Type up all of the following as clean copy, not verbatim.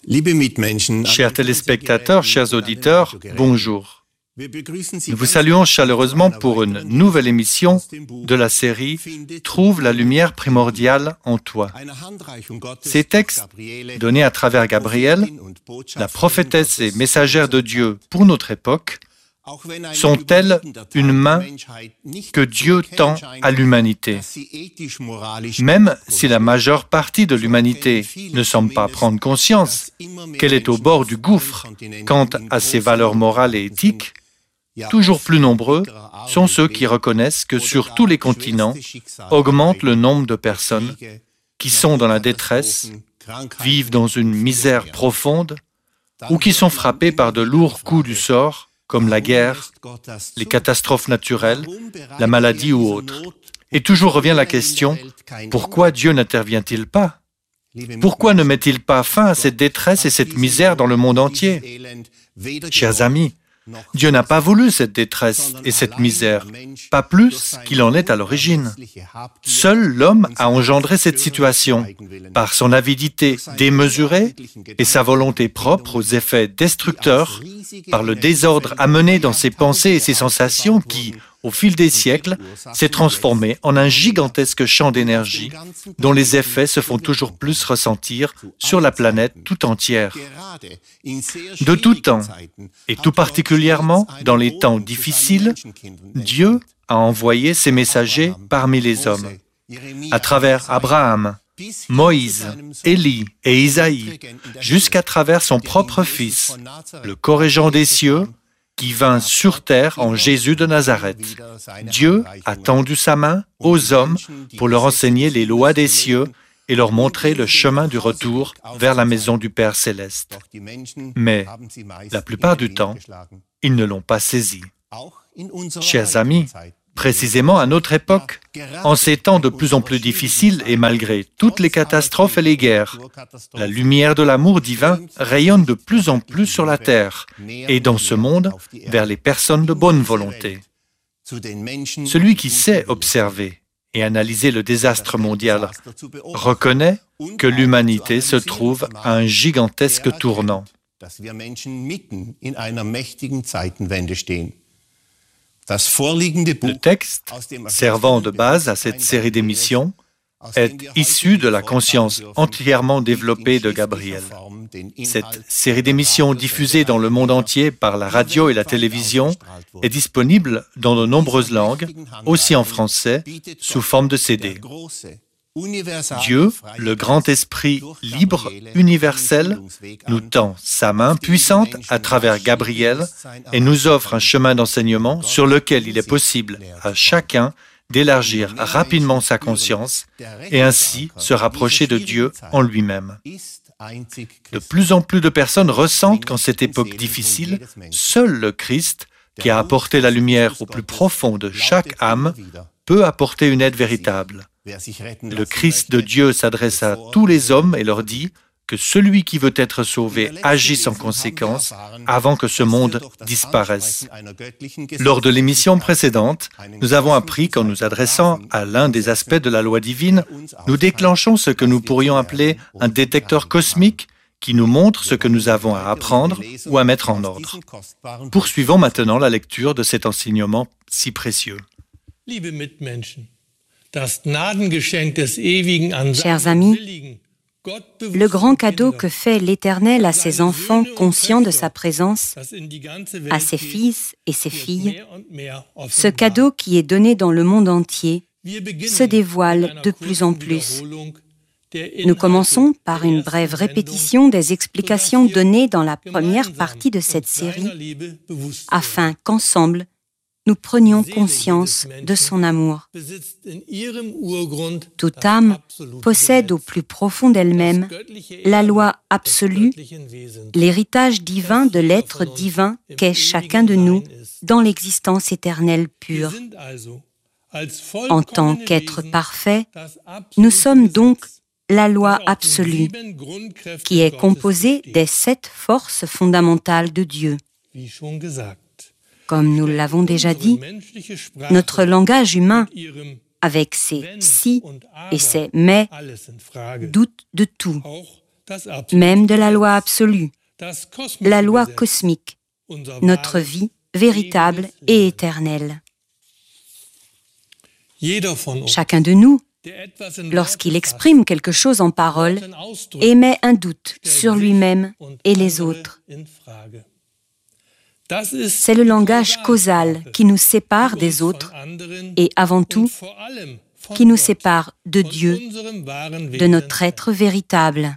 Chers téléspectateurs, chers auditeurs, bonjour. Nous vous saluons chaleureusement pour une nouvelle émission de la série « Trouve la lumière primordiale en toi ». Ces textes, donnés à travers Gabriel, la prophétesse et messagère de Dieu pour notre époque, sont-elles une main que Dieu tend à l'humanité? Même si la majeure partie de l'humanité ne semble pas prendre conscience qu'elle est au bord du gouffre quant à ses valeurs morales et éthiques, toujours plus nombreux sont ceux qui reconnaissent que sur tous les continents augmente le nombre de personnes qui sont dans la détresse, vivent dans une misère profonde ou qui sont frappés par de lourds coups du sort, comme la guerre, les catastrophes naturelles, la maladie ou autres. Et toujours revient la question, pourquoi Dieu n'intervient-il pas? Pourquoi ne met-il pas fin à cette détresse et cette misère dans le monde entier? Chers amis, Dieu n'a pas voulu cette détresse et cette misère, pas plus qu'il en est à l'origine. Seul l'homme a engendré cette situation par son avidité démesurée et sa volonté propre aux effets destructeurs, par le désordre amené dans ses pensées et ses sensations qui, au fil des siècles, s'est transformé en un gigantesque champ d'énergie dont les effets se font toujours plus ressentir sur la planète tout entière. De tout temps, et tout particulièrement dans les temps difficiles, Dieu a envoyé ses messagers parmi les hommes, à travers Abraham, Moïse, Élie et Isaïe, jusqu'à travers son propre fils, le corrigant des cieux, qui vint sur terre en Jésus de Nazareth. Dieu a tendu sa main aux hommes pour leur enseigner les lois des cieux et leur montrer le chemin du retour vers la maison du Père céleste. Mais, la plupart du temps, ils ne l'ont pas saisi. Chers amis, précisément à notre époque, en ces temps de plus en plus difficiles et malgré toutes les catastrophes et les guerres, la lumière de l'amour divin rayonne de plus en plus sur la terre et dans ce monde vers les personnes de bonne volonté. Celui qui sait observer et analyser le désastre mondial reconnaît que l'humanité se trouve à un gigantesque tournant. Le texte, servant de base à cette série d'émissions, est issu de la conscience entièrement développée de Gabriel. Cette série d'émissions diffusée dans le monde entier par la radio et la télévision est disponible dans de nombreuses langues, aussi en français, sous forme de CD. Dieu, le grand esprit libre, universel, nous tend sa main puissante à travers Gabriel et nous offre un chemin d'enseignement sur lequel il est possible à chacun d'élargir rapidement sa conscience et ainsi se rapprocher de Dieu en lui-même. De plus en plus de personnes ressentent qu'en cette époque difficile, seul le Christ, qui a apporté la lumière au plus profond de chaque âme, peut apporter une aide véritable. Le Christ de Dieu s'adresse à tous les hommes et leur dit que celui qui veut être sauvé agisse en conséquence avant que ce monde disparaisse. Lors de l'émission précédente, nous avons appris qu'en nous adressant à l'un des aspects de la loi divine, nous déclenchons ce que nous pourrions appeler un détecteur cosmique qui nous montre ce que nous avons à apprendre ou à mettre en ordre. Poursuivons maintenant la lecture de cet enseignement si précieux. Chers amis, le grand cadeau que fait l'Éternel à ses enfants conscients de sa présence, à ses fils et ses filles, ce cadeau qui est donné dans le monde entier, se dévoile de plus en plus. Nous commençons par une brève répétition des explications données dans la première partie de cette série, afin qu'ensemble, nous prenions conscience de son amour. Toute âme possède au plus profond d'elle-même la loi absolue, l'héritage divin de l'être divin qu'est chacun de nous dans l'existence éternelle pure. En tant qu'être parfait, nous sommes donc la loi absolue, qui est composée des 7 forces fondamentales de Dieu. Comme nous l'avons déjà dit, notre langage humain, avec ses « si » et ses « mais », doute de tout, même de la loi absolue, la loi cosmique, notre vie véritable et éternelle. Chacun de nous, lorsqu'il exprime quelque chose en parole, émet un doute sur lui-même et les autres. C'est le langage causal qui nous sépare des autres et avant tout, qui nous sépare de Dieu, de notre être véritable.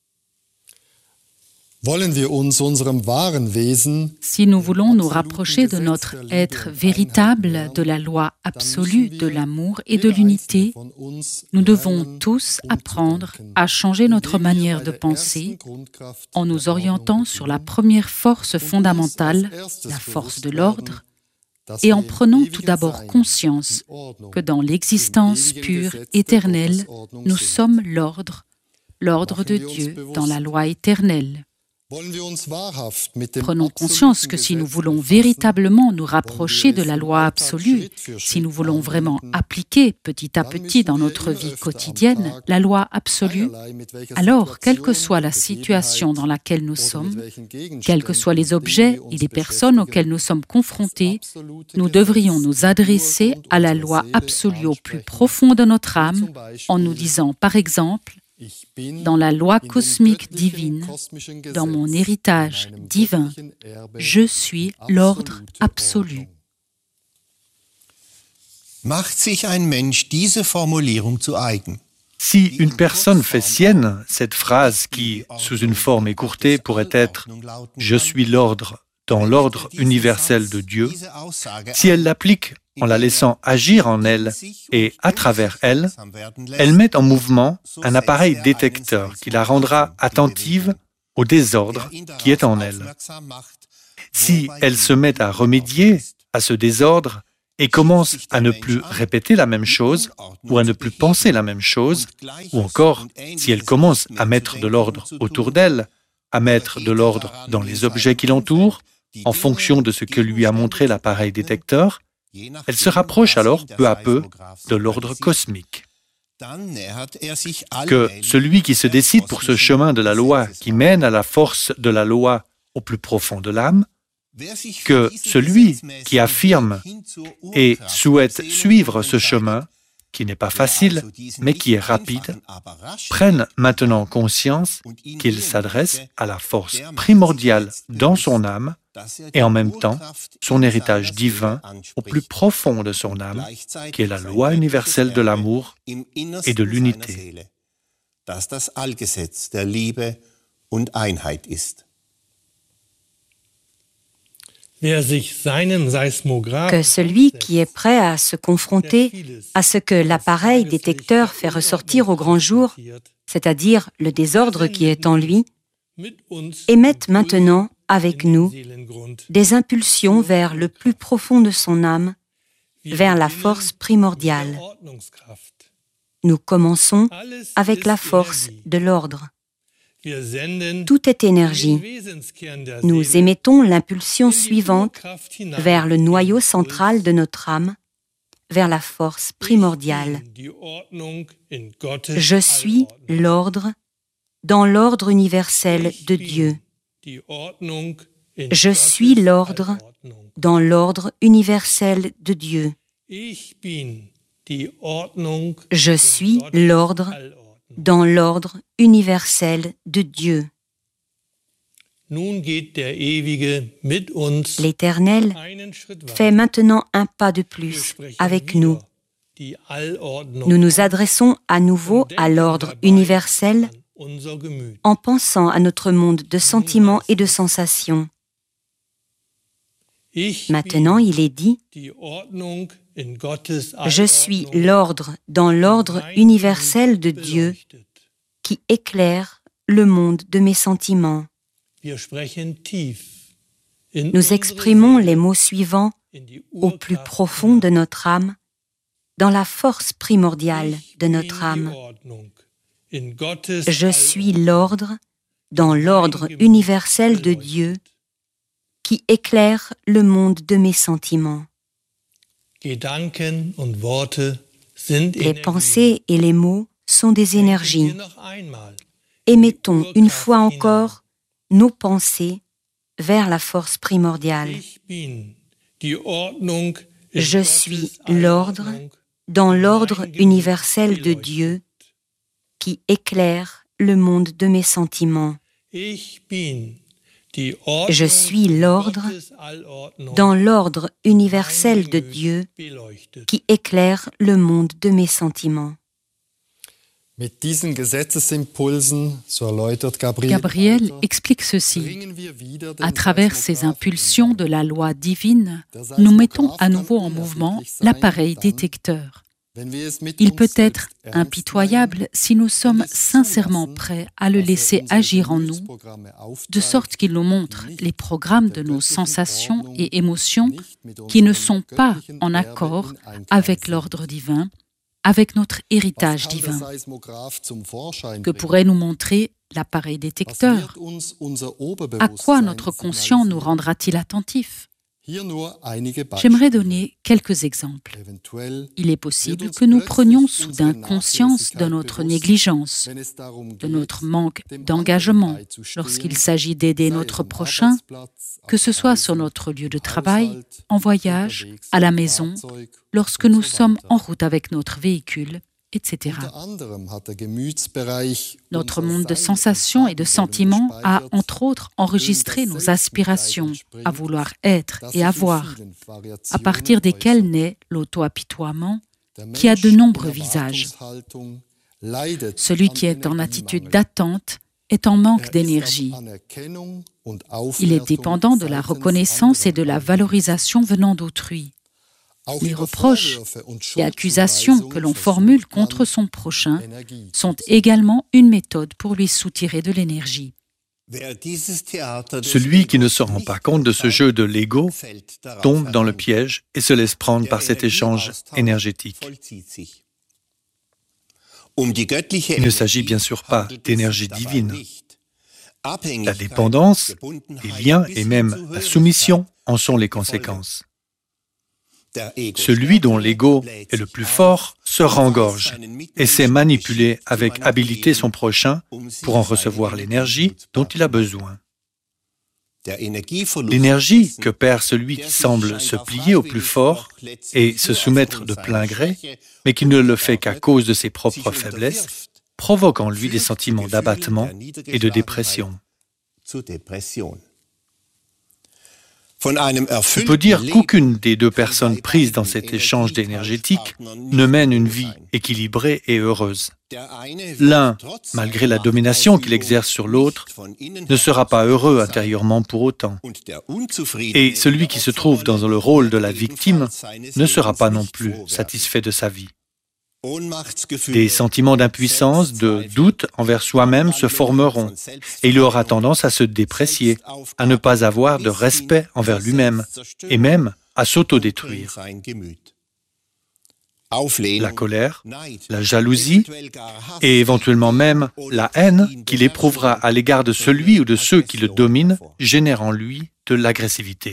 Si nous voulons nous rapprocher de notre être véritable, de la loi absolue, de l'amour et de l'unité, nous devons tous apprendre à changer notre manière de penser en nous orientant sur la première force fondamentale, la force de l'ordre, et en prenant tout d'abord conscience que dans l'existence pure, éternelle, nous sommes l'ordre de Dieu dans la loi éternelle. Prenons conscience que si nous voulons véritablement nous rapprocher de la loi absolue, si nous voulons vraiment appliquer petit à petit dans notre vie quotidienne la loi absolue, alors, quelle que soit la situation dans laquelle nous sommes, quels que soient les objets et les personnes auxquelles nous sommes confrontés, nous devrions nous adresser à la loi absolue au plus profond de notre âme en nous disant, par exemple, dans la loi cosmique divine, dans mon héritage divin, je suis l'ordre absolu. Si une personne fait sienne cette phrase qui, sous une forme écourtée, pourrait être « Je suis l'ordre dans l'ordre universel de Dieu », si elle l'applique en la laissant agir en elle et à travers elle, elle met en mouvement un appareil détecteur qui la rendra attentive au désordre qui est en elle. Si elle se met à remédier à ce désordre et commence à ne plus répéter la même chose ou à ne plus penser la même chose, ou encore si elle commence à mettre de l'ordre autour d'elle, à mettre de l'ordre dans les objets qui l'entourent, en fonction de ce que lui a montré l'appareil détecteur, elle se rapproche alors peu à peu de l'ordre cosmique. Que celui qui se décide pour ce chemin de la loi qui mène à la force de la loi au plus profond de l'âme, que celui qui affirme et souhaite suivre ce chemin, qui n'est pas facile, mais qui est rapide, prenne maintenant conscience qu'il s'adresse à la force primordiale dans son âme et en même temps son héritage divin au plus profond de son âme, qui est la loi universelle de l'amour et de l'unité. Que celui qui est prêt à se confronter à ce que l'appareil détecteur fait ressortir au grand jour, c'est-à-dire le désordre qui est en lui, émette maintenant avec nous des impulsions vers le plus profond de son âme, vers la force primordiale. Nous commençons avec la force de l'ordre. Tout est énergie. Nous émettons l'impulsion suivante vers le noyau central de notre âme, vers la force primordiale. Je suis l'ordre dans l'ordre universel de Dieu. Je suis l'ordre dans l'ordre universel de Dieu. Je suis l'ordre dans l'ordre universel de Dieu. L'Éternel fait maintenant un pas de plus avec nous. Nous nous adressons à nouveau à l'ordre universel en pensant à notre monde de sentiments et de sensations. Maintenant, il est dit, je suis l'ordre dans l'ordre universel de Dieu qui éclaire le monde de mes sentiments. Nous exprimons les mots suivants au plus profond de notre âme, dans la force primordiale de notre âme. Je suis l'ordre dans l'ordre universel de Dieu qui éclaire le monde de mes sentiments. Les pensées et les mots sont des énergies. émettons une fois encore nos pensées vers la force primordiale. Je suis l'ordre dans l'ordre universel de Dieu qui éclaire le monde de mes sentiments. Je suis l'ordre dans l'ordre universel de Dieu qui éclaire le monde de mes sentiments. Gabriel explique ceci. À travers ces impulsions de la loi divine, nous mettons à nouveau en mouvement l'appareil détecteur. Il peut être impitoyable si nous sommes sincèrement prêts à le laisser agir en nous, de sorte qu'il nous montre les programmes de nos sensations et émotions qui ne sont pas en accord avec l'ordre divin, avec notre héritage divin. Que pourrait nous montrer l'appareil détecteur? À quoi notre conscient nous rendra-t-il attentifs? J'aimerais donner quelques exemples. Il est possible que nous prenions soudain conscience de notre négligence, de notre manque d'engagement lorsqu'il s'agit d'aider notre prochain, que ce soit sur notre lieu de travail, en voyage, à la maison, lorsque nous sommes en route avec notre véhicule, etc. Notre monde de sensations et de sentiments a, entre autres, enregistré nos aspirations à vouloir être et avoir, à partir desquelles naît l'auto-apitoiement, qui a de nombreux visages. Celui qui est en attitude d'attente est en manque d'énergie. Il est dépendant de la reconnaissance et de la valorisation venant d'autrui. Les reproches et accusations que l'on formule contre son prochain sont également une méthode pour lui soutirer de l'énergie. Celui qui ne se rend pas compte de ce jeu de l'ego tombe dans le piège et se laisse prendre par cet échange énergétique. Il ne s'agit bien sûr pas d'énergie divine. La dépendance, les liens et même la soumission en sont les conséquences. Celui dont l'ego est le plus fort se rengorge et sait manipuler avec habileté son prochain pour en recevoir l'énergie dont il a besoin. L'énergie que perd celui qui semble se plier au plus fort et se soumettre de plein gré, mais qui ne le fait qu'à cause de ses propres faiblesses, provoque en lui des sentiments d'abattement et de dépression. On peut dire qu'aucune des deux personnes prises dans cet échange énergétique ne mène une vie équilibrée et heureuse. L'un, malgré la domination qu'il exerce sur l'autre, ne sera pas heureux intérieurement pour autant. Et celui qui se trouve dans le rôle de la victime ne sera pas non plus satisfait de sa vie. Des sentiments d'impuissance, de doute envers soi-même se formeront et il aura tendance à se déprécier, à ne pas avoir de respect envers lui-même et même à s'autodétruire. La colère, la jalousie et éventuellement même la haine qu'il éprouvera à l'égard de celui ou de ceux qui le dominent génèrent en lui de l'agressivité.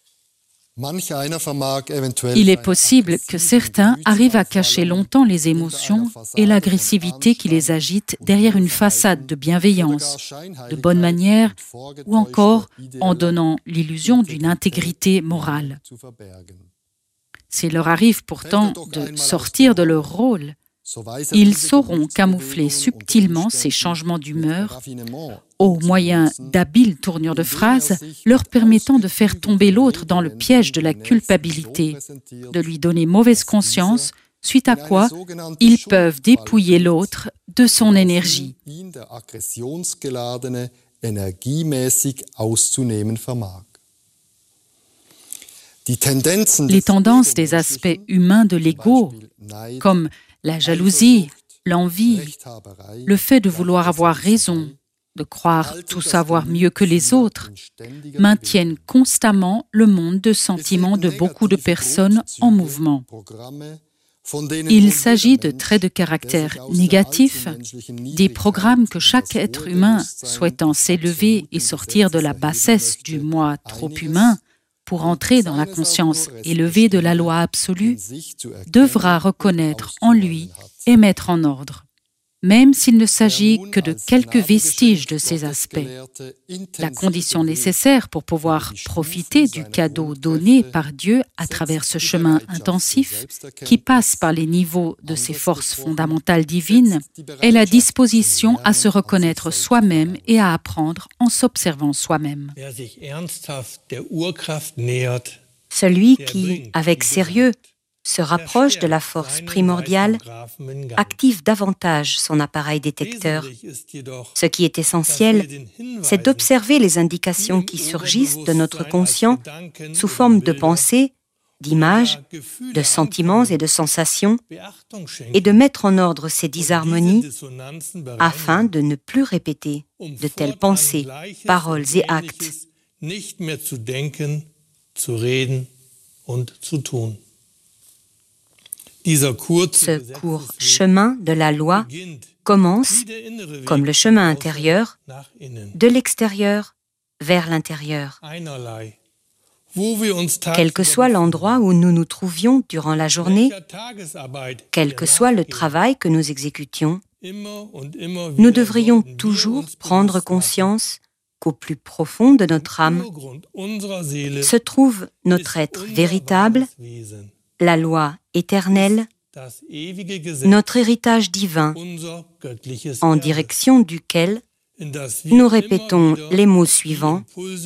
Il est possible que certains arrivent à cacher longtemps les émotions et l'agressivité qui les agitent derrière une façade de bienveillance, de bonne manière ou encore en donnant l'illusion d'une intégrité morale. S'il leur arrive pourtant de sortir de leur rôle, ils sauront camoufler subtilement ces changements d'humeur au moyen d'habiles tournures de phrases leur permettant de faire tomber l'autre dans le piège de la culpabilité, de lui donner mauvaise conscience, suite à quoi ils peuvent dépouiller l'autre de son énergie. Les tendances des aspects humains de l'ego, comme la jalousie, l'envie, le fait de vouloir avoir raison, de croire tout savoir mieux que les autres, maintiennent constamment le monde de sentiments de beaucoup de personnes en mouvement. Il s'agit de traits de caractère négatifs, des programmes que chaque être humain, souhaitant s'élever et sortir de la bassesse du moi trop humain, pour entrer dans la conscience élevée de la loi absolue, devra reconnaître en lui et mettre en ordre. même s'il ne s'agit que de quelques vestiges de ces aspects. La condition nécessaire pour pouvoir profiter du cadeau donné par Dieu à travers ce chemin intensif, qui passe par les niveaux de ses forces fondamentales divines, est la disposition à se reconnaître soi-même et à apprendre en s'observant soi-même. Celui qui, avec sérieux, se rapproche de la force primordiale, active davantage son appareil détecteur. Ce qui est essentiel, c'est d'observer les indications qui surgissent de notre conscient sous forme de pensées, d'images, de sentiments et de sensations, et de mettre en ordre ces disharmonies afin de ne plus répéter de telles pensées, paroles et actes. Ce court chemin de la loi commence, comme le chemin intérieur, de l'extérieur vers l'intérieur. Quel que soit l'endroit où nous nous trouvions durant la journée, quel que soit le travail que nous exécutions, nous devrions toujours prendre conscience qu'au plus profond de notre âme se trouve notre être véritable, la loi éternelle, notre héritage divin, en direction duquel nous répétons les mots suivants.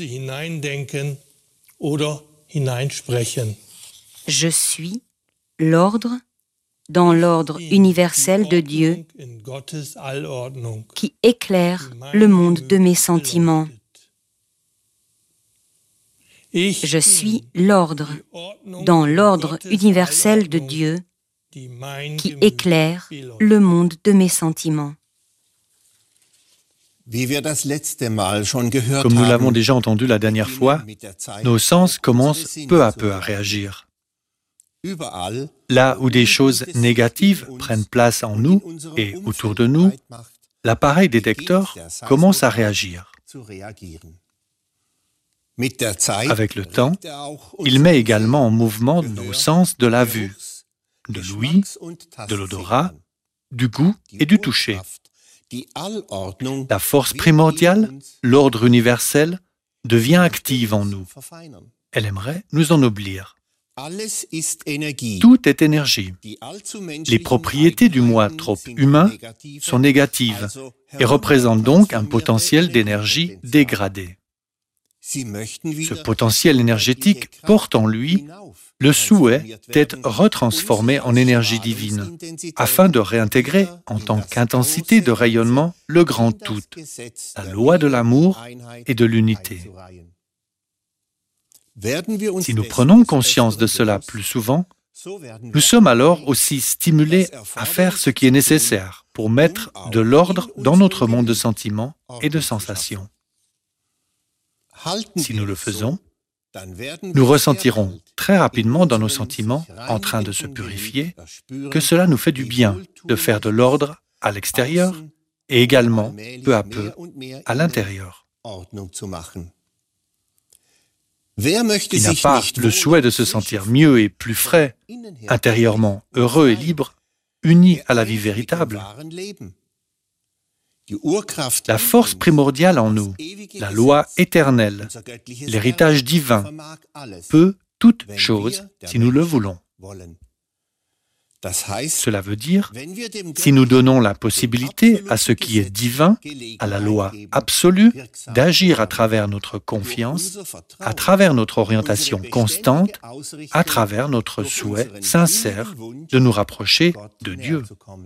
Je suis l'ordre dans l'ordre universel de Dieu qui éclaire le monde de mes sentiments. Je suis l'ordre dans l'ordre universel de Dieu qui éclaire le monde de mes sentiments. Comme nous l'avons déjà entendu la dernière fois, nos sens commencent peu à peu à réagir. Là où des choses négatives prennent place en nous et autour de nous, l'appareil détecteur commence à réagir. Avec le temps, il met également en mouvement nos sens de la vue, de l'ouïe, de l'odorat, du goût et du toucher. La force primordiale, l'ordre universel, devient active en nous. Elle aimerait nous ennoblir. Tout est énergie. Les propriétés du moi trop humain sont négatives et représentent donc un potentiel d'énergie dégradé. Ce potentiel énergétique porte en lui le souhait d'être retransformé en énergie divine, afin de réintégrer en tant qu'intensité de rayonnement le grand tout, la loi de l'amour et de l'unité. Si nous prenons conscience de cela plus souvent, nous sommes alors aussi stimulés à faire ce qui est nécessaire pour mettre de l'ordre dans notre monde de sentiments et de sensations. Si nous le faisons, nous ressentirons très rapidement dans nos sentiments, en train de se purifier, que cela nous fait du bien de faire de l'ordre à l'extérieur et également, peu à peu, à l'intérieur. Qui n'a pas le souhait de se sentir mieux et plus frais, intérieurement heureux et libre, uni à la vie véritable? La force primordiale en nous, la loi éternelle, l'héritage divin, peut toutes choses si nous le voulons. Cela veut dire, si nous donnons la possibilité à ce qui est divin, à la loi absolue, d'agir à travers notre confiance, à travers notre orientation constante, à travers notre souhait sincère de nous rapprocher de Dieu.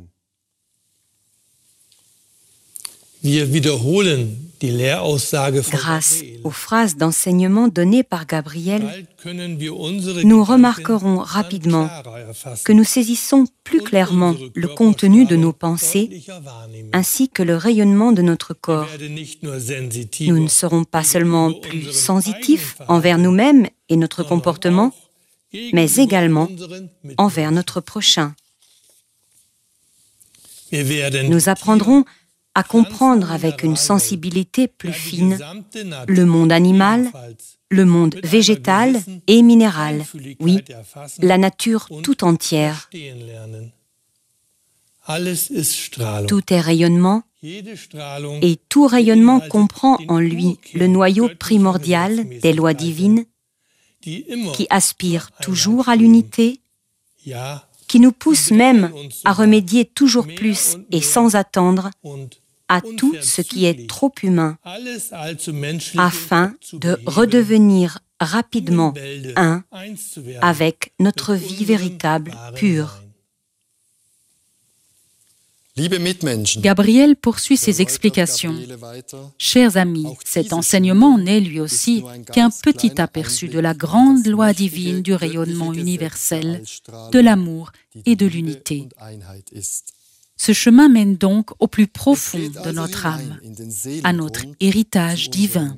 Grâce aux phrases d'enseignement données par Gabriel, nous remarquerons rapidement que nous saisissons plus clairement le contenu de nos pensées ainsi que le rayonnement de notre corps. Nous ne serons pas seulement plus sensitifs envers nous-mêmes et notre comportement, mais également envers notre prochain. Nous apprendrons à comprendre avec une sensibilité plus fine le monde animal, le monde végétal et minéral, oui, la nature tout entière. Tout est rayonnement, et tout rayonnement comprend en lui le noyau primordial des lois divines qui aspire toujours à l'unité, qui nous pousse même à remédier toujours plus et sans attendre à tout ce qui est trop humain, afin de redevenir rapidement un avec notre vie véritable, pure. Gabriel poursuit ses explications. Chers amis, cet enseignement n'est lui aussi qu'un petit aperçu de la grande loi divine du rayonnement universel, de l'amour et de l'unité. Ce chemin mène donc au plus profond de notre âme, à notre héritage divin.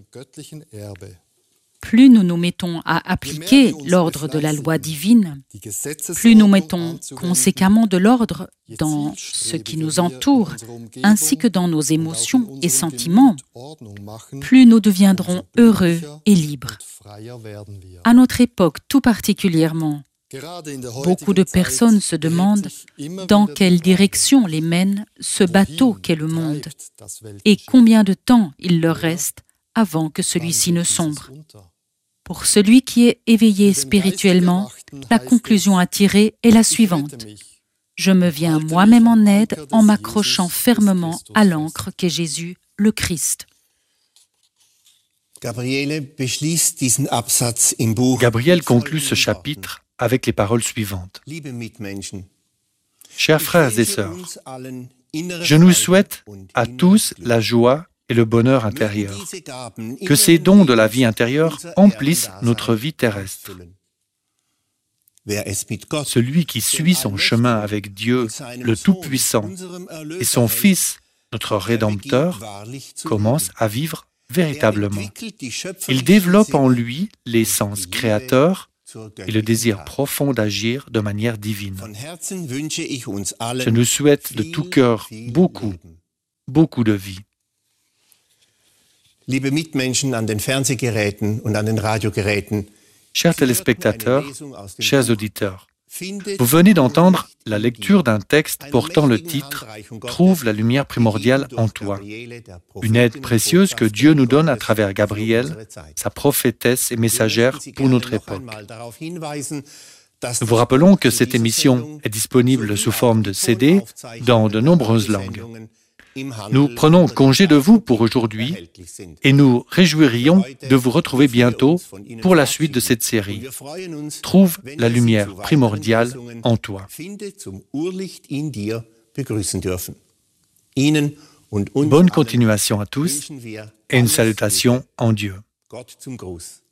Plus nous nous mettons à appliquer l'ordre de la loi divine, plus nous mettons conséquemment de l'ordre dans ce qui nous entoure, ainsi que dans nos émotions et sentiments, plus nous deviendrons heureux et libres. À notre époque tout particulièrement, beaucoup de personnes se demandent dans quelle direction les mène ce bateau qu'est le monde et combien de temps il leur reste avant que celui-ci ne sombre. Pour celui qui est éveillé spirituellement, la conclusion à tirer est la suivante. Je me viens moi-même en aide en m'accrochant fermement à l'ancre qu'est Jésus, le Christ. Gabriel conclut ce chapitre avec les paroles suivantes. Chers frères et sœurs, je nous souhaite à tous la joie et le bonheur intérieur, que ces dons de la vie intérieure emplissent notre vie terrestre. Celui qui suit son chemin avec Dieu, le Tout-Puissant, et son Fils, notre Rédempteur, commence à vivre véritablement. Il développe en lui les sens créateurs et le désir profond d'agir de manière divine. Je nous souhaite de tout cœur beaucoup de vie. Chers téléspectateurs, chers auditeurs, vous venez d'entendre la lecture d'un texte portant le titre « Trouve la lumière primordiale en toi », une aide précieuse que Dieu nous donne à travers Gabriel, sa prophétesse et messagère pour notre époque. Nous vous rappelons que cette émission est disponible sous forme de CD dans de nombreuses langues. Nous prenons congé de vous pour aujourd'hui et nous réjouirions de vous retrouver bientôt pour la suite de cette série. Trouve la lumière primordiale en toi. Bonne continuation à tous et une salutation en Dieu.